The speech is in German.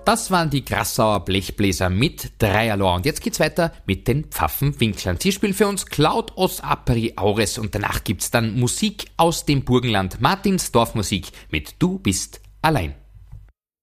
Das waren die Grassauer Blechbläser mit Dreierlor. Und jetzt geht's weiter mit den Pfaffenwinklern. Sie spielen für uns Cloud os Aperi Aures und danach gibt's dann Musik aus dem Burgenland. Martins Dorfmusik mit Du bist allein.